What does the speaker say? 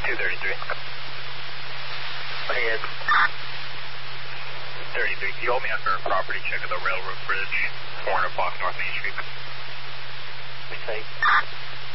233. Ahead. 33, can you hold me after a property check of the railroad bridge, 400 block North Main Street? We say.